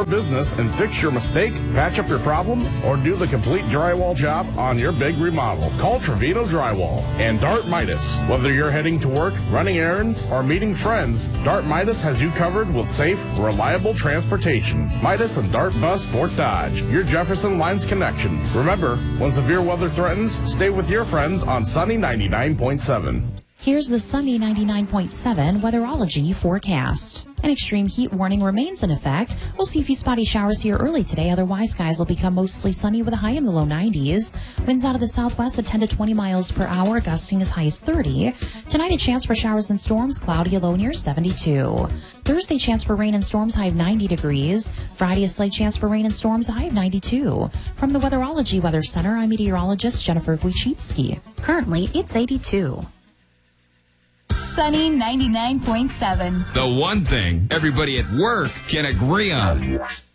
or business and fix your mistake, patch up your problem, or do the complete drywall job on your big remodel. Call Trevino Drywall and Dart Midas. Whether you're heading to work, running errands, or meeting friends, Dart Midas has you covered with safe, reliable transportation. Midas and Dart Bus Fort Dodge, your Jefferson Lines connection. Remember, when severe weather threatens, stay with your friends on Sunny 99.7. Here's the Sunny 99.7 Weatherology forecast. An extreme heat warning remains in effect. We'll see a few spotty showers here early today. Otherwise, skies will become mostly sunny with a high in the low 90s. Winds out of the southwest at 10 to 20 miles per hour, gusting as high as 30. Tonight, a chance for showers and storms, cloudy, a low near 72. Thursday, chance for rain and storms, high of 90 degrees. Friday, a slight chance for rain and storms, a high of 92. From the Weatherology Weather Center, I'm meteorologist Jennifer Wojcicki. Currently, it's 82. Sunny 99.7. The one thing everybody at work can agree on.